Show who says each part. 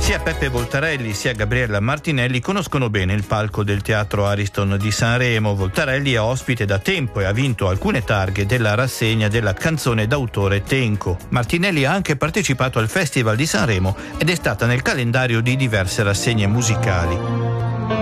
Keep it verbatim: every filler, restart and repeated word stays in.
Speaker 1: Sia Peppe Voltarelli sia Gabriella Martinelli conoscono bene il palco del Teatro Ariston di Sanremo. Voltarelli è ospite da tempo e ha vinto alcune targhe della rassegna della canzone d'autore Tenco. Martinelli ha anche partecipato al Festival di Sanremo ed è stata nel calendario di diverse rassegne musicali.